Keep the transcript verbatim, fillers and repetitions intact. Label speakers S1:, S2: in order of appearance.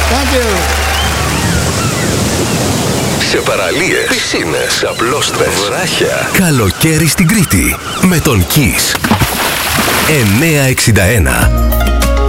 S1: Thank you.
S2: Σε παραλίες, πισίνες, απλόστρες, βράχια. Καλοκαίρι στην Κρήτη με τον Kiss. εννιακόσια εξήντα ένα.